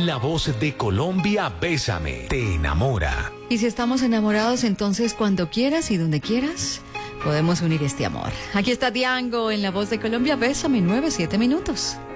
La voz de Colombia, Bésame, te enamora. Y si estamos enamorados, entonces cuando quieras y donde quieras, podemos unir este amor. Aquí está Diango en La Voz de Colombia, Bésame, 9, 7 minutos.